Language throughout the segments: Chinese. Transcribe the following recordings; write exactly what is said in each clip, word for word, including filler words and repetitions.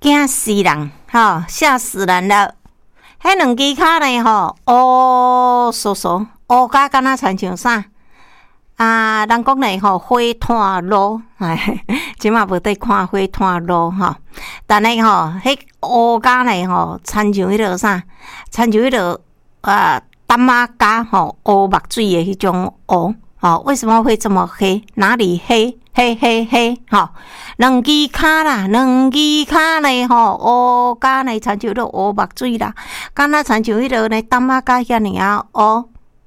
惊死人，吼，吓死人了。迄两支脚呢，吼，乌嗖嗖，乌甲敢若亲像啥？啊，人讲呢，吼，火炭路，哎，即马无得看火炭路吼。但系吼，迄乌甲呢，吼，亲像迄落啥？亲像迄落啊，淡马甲吼，乌目水的迄种乌，吼，为什么会这么黑？哪里黑？黑黑黑，吼，两支脚啦，两支脚呢，吼，乌甲呢，亲像迄落乌目水啦，敢若亲像迄落呢，淡马甲遐尔啊乌。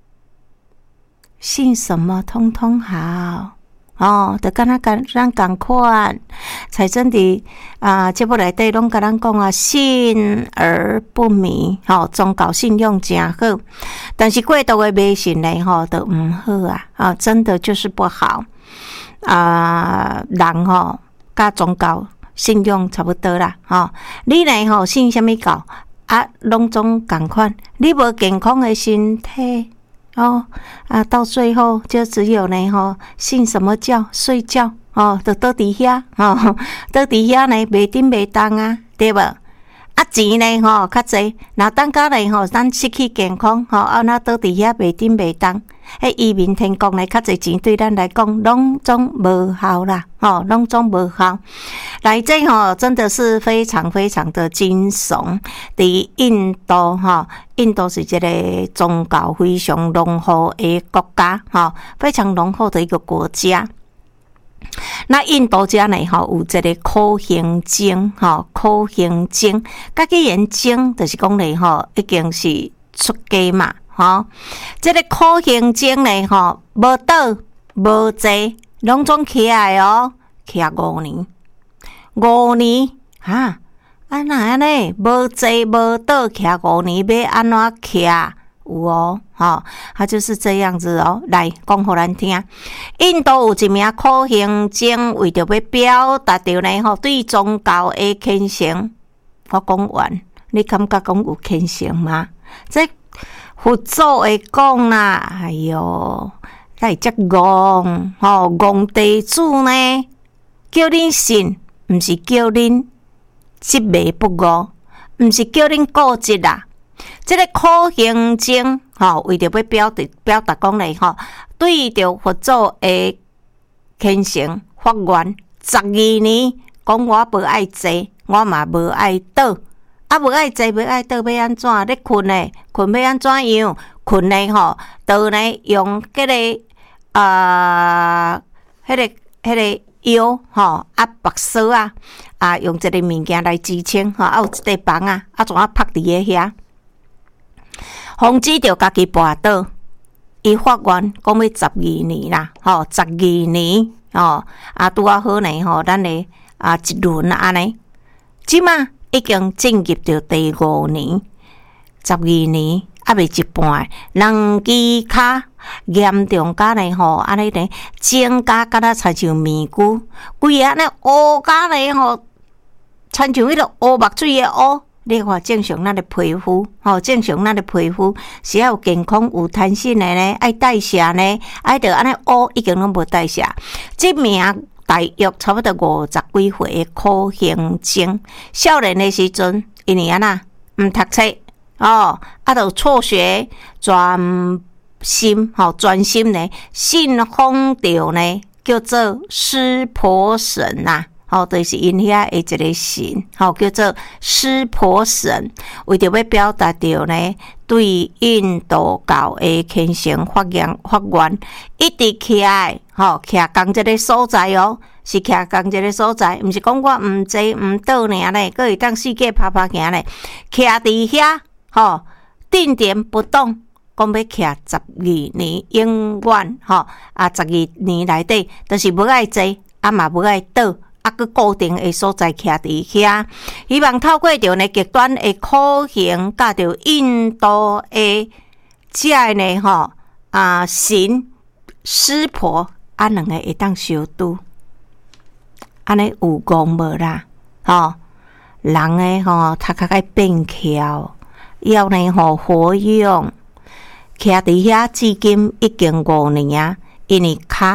信什么通通好哦，就敢若咱咱共款，财政伫啊节目内底拢甲咱讲啊，信而不迷，吼、哦，宗教信用真好，但是过度的迷信呢，吼、哦，都毋好啊，啊、哦，真的就是不好啊，人吼、哦，甲宗教信用差不多啦，吼、哦，你呢吼、哦、信什么教啊，拢总共款，你无健康的身体。哦啊，到最后就只有呢吼、哦，信什么教睡觉哦，就倒伫遐哦，倒伫遐呢，袂顶袂当啊，对无？啊钱呢吼较济，若等甲呢吼，咱失去健康吼，啊那倒伫遐袂顶袂当，迄移民天国呢较济钱对咱来讲，拢总无效啦，吼，拢总无效。来这吼真的是非常非常的惊悚。伫印度吼，印度是一个宗教非常浓厚的国家，吼，非常浓厚的一个国家。那印度遮呢吼有一个苦行僧吼，苦行僧，甲去研经就是讲呢吼，已经是出家嘛吼。这个苦行僧呢吼，无倒无坐，拢总徛的哦，徛五年，五年哈，啊那安尼无坐无倒徛五年，要安怎徛？有哦，吼，他就是这样子哦。来讲互咱听，印度有一名苦行僧，为着要表达着呢吼对宗教的虔诚。我讲完，你感觉讲有虔诚吗？这佛祖会讲啦，哎哟，来遮戆吼，戆地主呢，叫恁信，毋是叫恁执迷不悟，毋是叫恁固执啦。这个苦行僧吼，为着要表达表达讲咧吼，对着佛祖的虔诚发愿十二年，讲我无爱坐，我嘛无爱倒，啊无爱坐，无爱倒，要安怎？咧困咧，困要安怎样？困咧吼，就呢用迄、那个啊，迄、呃那个迄、那个药吼，啊白扫啊，啊用一个物件来支撑吼，啊有一块房啊，啊怎啊拍伫个遐？防止着家己跋倒，伊发愿讲要十二年啦，吼，十二年哦，啊拄啊好呢吼，咱的啊一轮安尼，即马已经进入着第五年，十二年还未一半，两支骹严重甲呢吼，安尼呢，增加敢若亲像面具，规个安尼乌甲呢吼，亲像迄个乌目水的乌。你看正常咱的皮肤，吼，正常咱的皮肤是要有健康、有弹性的呢，爱代谢呢，爱着安尼乌已经拢无代谢。这名大约差不多五十几岁的苦行僧，少年的时阵，因为安那毋读册哦，啊，就辍学，专心吼，专心呢信奉着呢，叫做湿婆神呐、啊。吼、哦，就是因遐的一个神，吼、哦、叫做湿婆神，为着要表达着呢对印度教的虔诚发愿发愿，一直徛诶，吼徛共一个所在哦，是徛共一个所在，毋是讲我毋坐毋倒尔咧，佫会当四界拍拍行咧，徛伫遐，吼定点不动，讲要徛十二年，永远吼啊十二年内底，就是无爱坐，啊嘛无爱倒。啊，佮固定的所在徛伫遐，希望透过着呢极端的苦行，甲着印度的遮个呢吼啊神湿婆啊两个会当相拄，安尼有讲无啦？吼，人诶吼头壳该变巧，要呢吼活用，徛伫遐至今已经五年啊，因为骹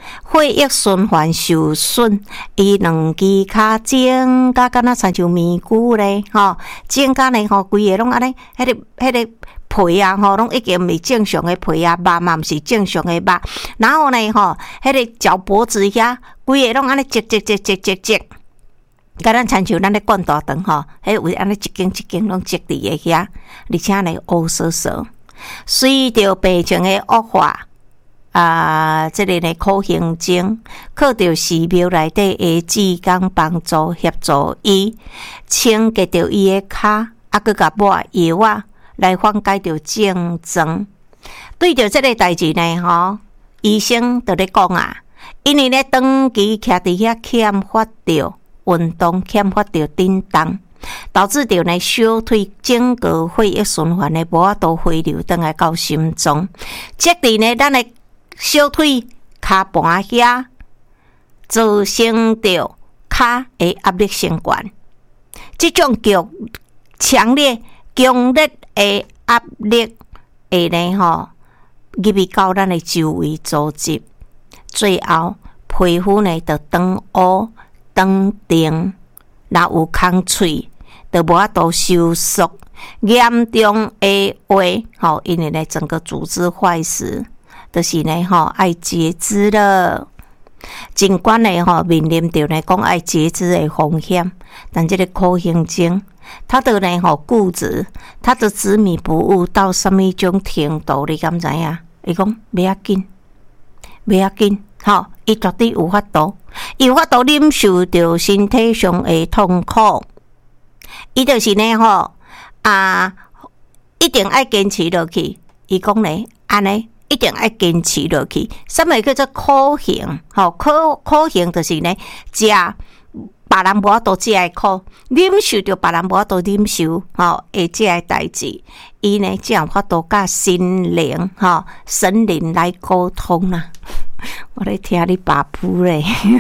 血液循环受损，伊两支骹肿甲敢若亲像面具咧，吼，肿甲咧吼，规个拢安尼，迄个迄个皮啊，吼，拢已经毋是正常诶皮啊，肉嘛毋是正常诶肉，然后呢，吼，迄个脚脖子遐，规个拢安尼积积积积积积。甲咱亲像咱咧灌大肠吼，迄位安尼一根一根拢积伫个遐，而且呢乌索索，随着病情的恶化，啊，即、這個呢苦行僧靠着寺廟內底的志工幫助協助伊清潔着伊的骹，啊，佮甲抹藥啊來緩解着症狀。對着即個代志呢，吼，醫生就咧講啊，因為咧長期徛佇遐欠發着運動，欠發着振動，導致着呢小腿整個血液循環呢無法度回流轉來到心臟，即佇呢咱的小腿骹盤遐造成着骹的壓力升懸，即種強強烈強烈的壓力會呢吼入去到咱的周圍組織，最後皮膚呢就長烏。當定，若有空喙，就無法度收縮，嚴重的話，吼，因為呢整個組織壞死，就是呢吼愛截肢了。儘管呢吼面臨着呢講愛截肢的風險，但這個苦行僧，他的呢吼固執，他的執迷不悟到什麼種程度？你敢知影？伊講袂要緊，袂要緊，吼，伊絕對有法度。伊有法度忍受着身體上的痛苦，伊就是呢吼啊，一定愛堅持落去。伊講呢，安尼一定愛堅持落去。什麼叫做苦行？吼，苦苦行就是呢，食別人無法度食的苦，忍受着別人無法度忍受吼會食的代志。伊呢，才有法度甲心靈吼神靈來溝通啦。我咧聽你爸母咧，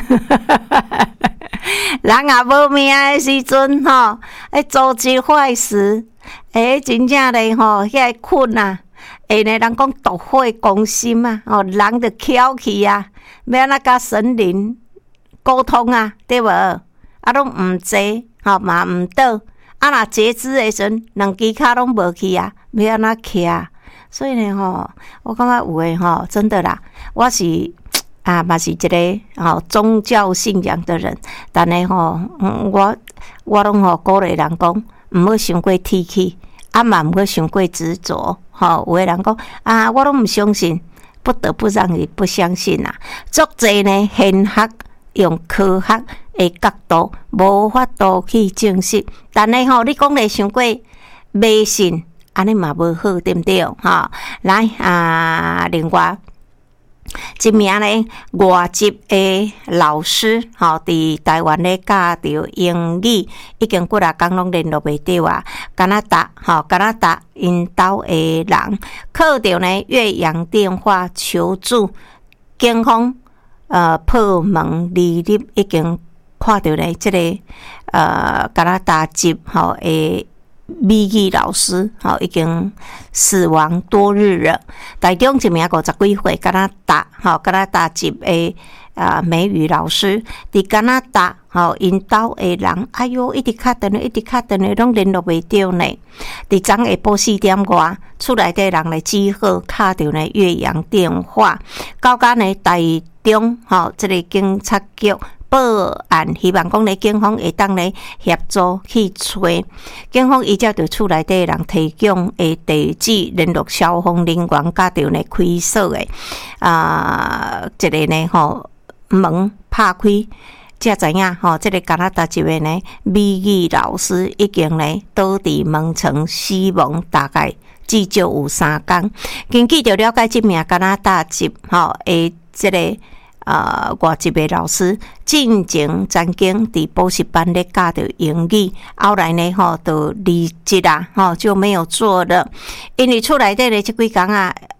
人也無命的時陣吼，誒組織壞事，誒真正咧吼，遐個困啊，誒呢人講毒火攻心啊，吼人就翹去啊，要安怎甲神靈溝通啊，對無？啊攏毋坐，吼嘛毋倒，啊若截肢的時陣，兩支骹攏無去啊，要安怎徛？所以呢吼，我感覺有誒吼，真的啦，我是啊，嘛是一個吼宗教信仰的人，但呢吼，我我攏吼鼓勵人講，毋好傷過鐵齒，啊嘛毋好傷過執着。吼，有誒人講啊，我攏毋相信，不得不讓你不相信啦。足濟呢，現學用科學誒角度，無法度去證實，但呢吼，你講咧傷過迷信。安尼嘛無好，對毋對？吼，來啊，另外一名咧外籍誒老師，吼，佇台灣咧教着英語，已經幾啊工攏聯絡袂到啊。加拿大，吼，加拿大因兜誒人靠着呢越洋電話求助，警方呃破門而入，已經看到咧即個呃加拿大籍吼誒。美語老師吼已經死亡多日了。台中一名五十幾歲加拿大吼加拿大籍誒啊美語老師，佇加拿大吼因兜誒人，哎喲一直敲電話，一直敲電話，攏聯絡袂到呢。佇昨下晡四點外，厝內底人來只好敲着呢越洋電話，到甲呢台中吼即個警察局。報案，希望講咧，警方會當咧協助去找。警方依照着厝內底人提供誒地址聯絡消防人員，甲着呢開鎖誒啊，一個呢吼門拍開，才知影吼，即個加拿大籍誒呢美語老師已經呢倒佇門床死亡，大概至少有三天。根據着了解，即名加拿大籍吼誒即個。呃，外籍的老師進前曾經佇補習班咧教着英語，後來呢吼就離職啦，吼就沒有做了。因為厝內底咧即幾工啊，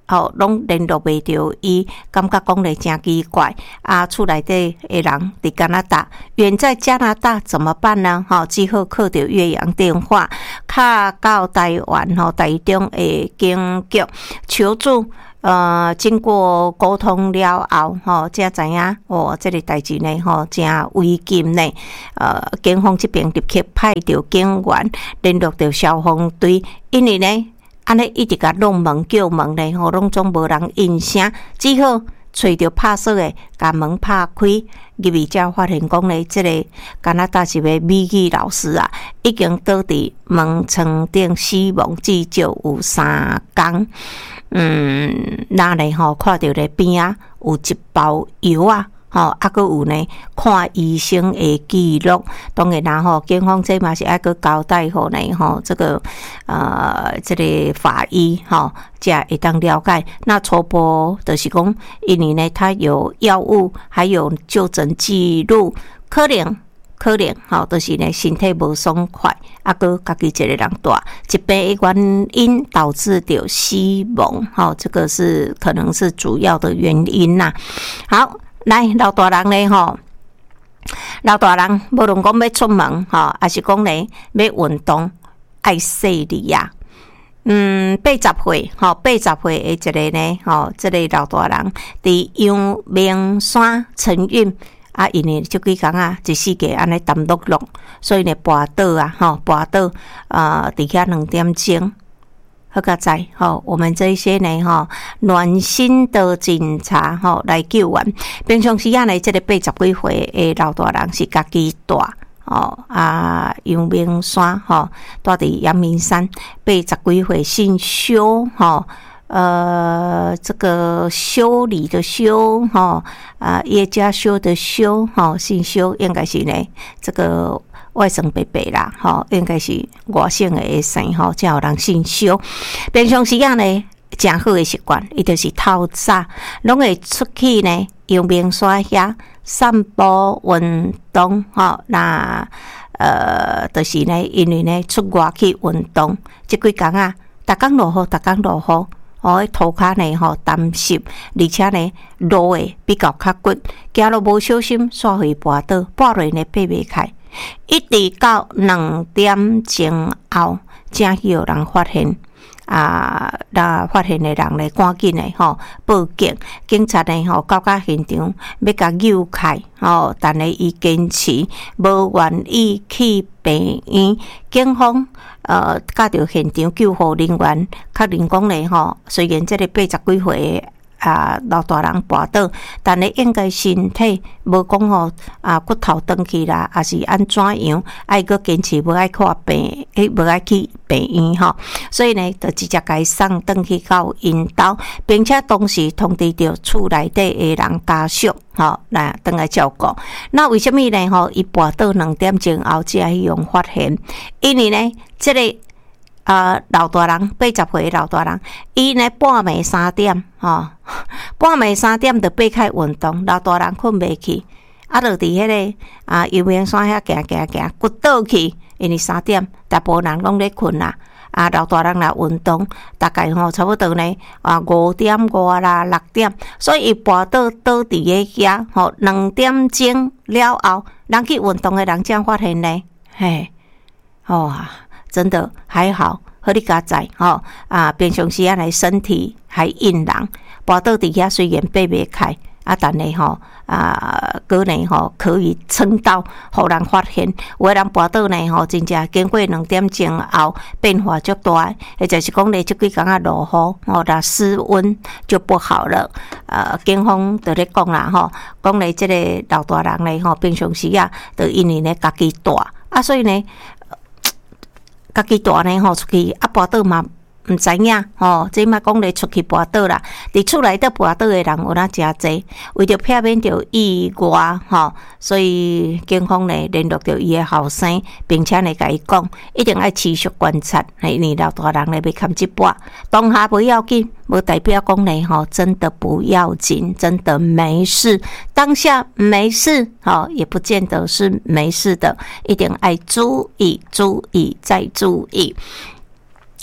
吼，拢联络袂着伊，感觉讲咧真奇怪。啊，厝内底的人伫加拿大，远在加拿大怎么办呢？吼，只好靠着越洋电话，卡到台湾吼，台中的警局求助。呃，经过沟通了后，吼，才知影哦，这个代志呢，吼，真危险呢。呃，警方这边立刻派着警员联络着消防队，因为呢。安尼一直甲弄门叫门咧，吼，拢总无人应声，只好找着拍锁诶，甲门拍开，入去才发现讲咧，即个加拿大一位美语老师啊，已经倒伫门床顶死亡至少有三天。嗯，那咧吼，看到咧边啊有一包药啊。吼，啊，阁有呢，看医生的记录，当然啦，吼，警方这嘛是爱阁交代吼呢，吼，这个呃，这个法医吼，才会当了解。那初步就是讲，因为呢，他有药物，还有就诊记录，可能可能吼，就是呢，身体无爽快，啊，阁家己一个人住，疾病的原因导致着死亡，吼，这个是可能是主要的原因呐。好。来，老大人咧吼，老大人无论讲要出门吼，还是讲咧要运动，爱细力啊。嗯，八十岁吼，八十岁的一个呢吼，这个老大人伫阳明山晨运啊，因为即几工啊，一世界安尼耽落落，所以呢跋倒啊吼，跋倒啊，伫遐两点钟。好个在吼，我们这些呢吼，暖心的警察吼来救援。平常时啊呢，这个八十几岁的老大人是家己住哦啊，阳明山吼，住伫阳明山，八十几岁姓修吼。呃，这个修理的修哈啊，叶家修的修哈，姓修应该是呢这个外甥伯伯啦，哈，应该是外省的下生哈，才有人姓修。平常时啊呢，真好的习惯，伊就是透早拢会出去呢，阳明山遐散步运动哈，那呃，就是呢，因为呢出外去运动，即几工啊，逐工落雨，逐工落雨。哦，涂骹呢吼湿湿，而且呢路诶比较较骨，行路无小心，煞会跋倒，跋落呢爬袂开，一直到两点钟后，才有人发现啊，那发现的人呢，赶紧的吼报警，警察呢吼到达现场要甲救开，吼，但是伊坚持无愿意去病院，警方。呃，甲着现场救护人员确认讲咧吼，虽然这个八十几岁啊老大人跋倒，但是应该身体无讲吼啊骨头断去啦，还是安怎样，爱阁坚持无爱看病，诶无爱去病院吼，所以呢，就直接甲伊送转去到因兜，并且同时通知着厝内底的人家属。好，来等来照顾。那为什么呢？吼，伊跋倒两点钟后才用发现，因为呢，这个啊、呃、老大人八十岁的老大人，伊呢半暝三点，吼、哦，半暝三点就爬开运动，老大人困袂去，啊，就伫迄个啊阳明山遐行行行，骨倒去，因为三点，大部分人拢咧困啦。啊，老大人来运动，大概吼差不多呢啊五点外啦六点，所以伊跋倒倒伫个遐吼两点钟了后，人去运动的人才发现呢，嘿，哦，真的还好，好你加在吼啊，平常时啊来身体还硬朗，跋倒伫遐虽然爬袂开。啊，但是吼啊，过呢吼可以撑到互人发现，有的人跋倒呢吼，真正经过两点钟后变化足大，或者是讲咧，即几工啊落雨吼，那室温就不好了。呃，警方就咧讲啦吼，讲咧即个老大人咧吼，平常时啊，就因为咧家己大啊，所以呢，家己大呢吼出去啊跋倒嘛。毋知影吼，即摆讲咧出去跋倒啦，伫厝内底跋倒诶人有哪诚济，为着避免着意外吼，所以警方咧联络着伊诶后生，并且咧甲伊讲，一定要持续观察，因为老大人咧要看即跋，当下不要紧，无代表讲咧吼，真的不要紧，真的没事，当下没事，吼，也不见得是没事的，一定要注意，注意再注意。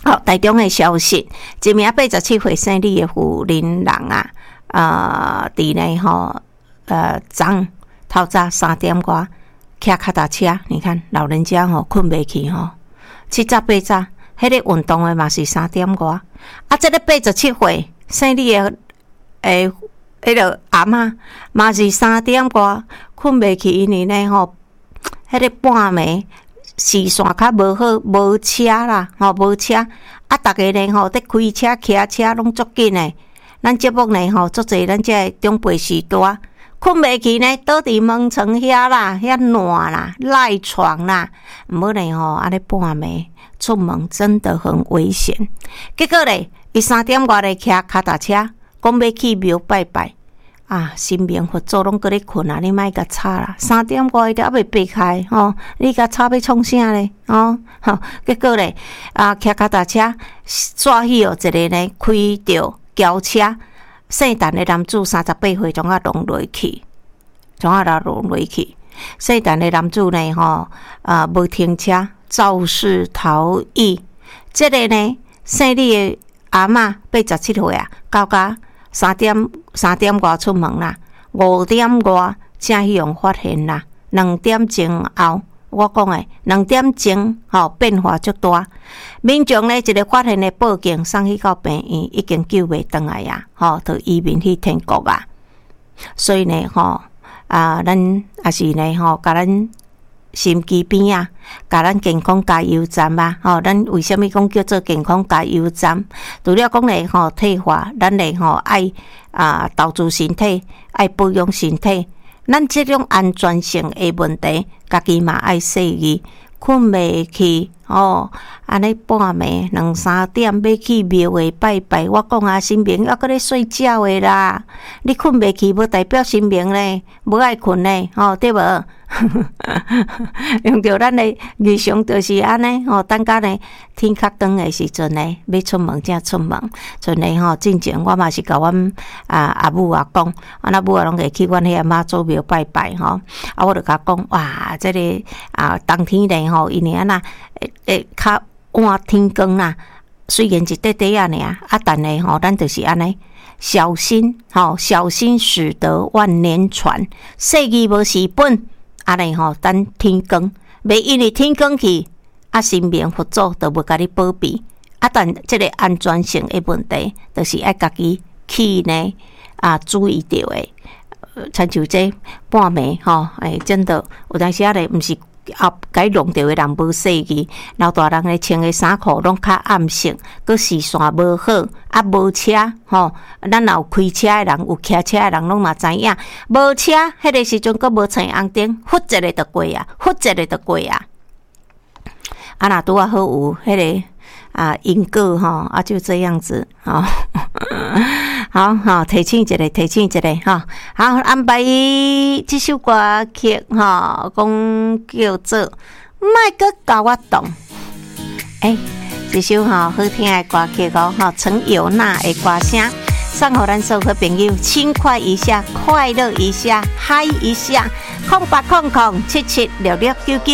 好，台中的消息，一名八十七岁生理的妇人人啊，啊、呃，伫呢吼，呃，昨透早三点多骑脚踏车，你看老人家吼困袂去吼，七早八早，迄个运动的嘛是三点多，啊，这个八十七岁生理的诶，迄个阿嬷嘛是三点多困袂去，因为呢吼，迄个半暝。视线较无好，无车啦，吼无车，啊，逐个呢吼，伫开车、骑车拢足紧诶。咱节目呢吼，足侪咱这中辈时代困袂去呢，倒伫门床遐啦，遐烂啦，赖床啦，毋好呢吼，安尼半暝出门真的很危险。结果咧，伊三点外咧骑脚踏车，讲要去庙拜拜。啊，神明佛祖拢搁咧困啊！你莫甲吵啦，三点外伊都还未爬开吼、哦，你甲吵要创啥咧？哦，吼、哦，结果咧啊，骑脚踏车煞去哦，一个呢开着轿车，姓陈的男子三十八岁，总啊弄落去，总啊来弄落去。姓陈的男子呢，吼啊无停车，肇事逃逸。这个呢，姓李的阿嬷八十七岁啊，到家。三点三点外出门啦，五点外正去用发现啦。两点钟后，我讲诶，两点钟吼变化足大。民众呢一个发现的报警，送去到病院，已经救袂回来呀，吼，到医院去天国啊。所以呢，吼啊，咱也是呢，吼，甲咱心机边啊，甲咱健康加油站啊，吼，咱为虾米讲叫做健康加油站？除了讲咧吼退化，咱咧吼爱啊投资身体，爱保养身体，咱这种安全性的问题，家己嘛爱细意，困袂去哦，安尼半暝两三点要去庙会拜拜，我讲啊，神明还搁咧睡觉的啦，你困袂去，无代表神明咧无爱困咧，吼、哦、对无？用着咱的日常就是安尼吼，等甲呢天较长的时阵呢，要出门才出门。像呢吼，之前我嘛是甲阮啊阿母啊讲，阮阿母啊拢会去阮迄个妈祖庙拜拜吼，啊我就甲讲哇，这个啊冬天呢吼，因为安那诶诶较晚天光啦，虽然一块块啊尔，啊但呢吼，咱就是安尼。小心吼，小心驶得万年船，细字无是本。啊尼吼，等天光，袂因为天光去，啊神明佛祖都无甲你保庇。啊，但即个安全性的问题，就是爱家己去呢啊注意着诶。亲像这半暝吼，诶，真的有当时啊咧，毋是啊该弄着诶人无细意，老大人咧穿诶衫裤拢较暗色，佮视线无好，啊无车吼，咱若有开车诶人，有骑车诶人拢嘛知影，无车迄个时阵佮无穿红灯，忽一个就过啊，忽一个就过啊。啊，若拄啊好有迄、那个啊因果吼，啊就这样子吼。好好提醒一个，提醒一个哈。好安排这首歌曲哈，讲叫做《莫阁甲我动》。哎，这首哈好听的歌曲哦，哈陈友娜的歌声，送给咱所有朋友，轻快一下，快乐一下，嗨一下，空八空空七七六六九九。